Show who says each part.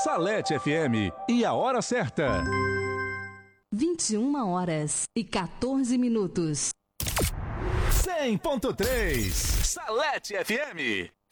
Speaker 1: Salete FM e a hora certa.
Speaker 2: 21h14.
Speaker 1: 100.3 Salete FM.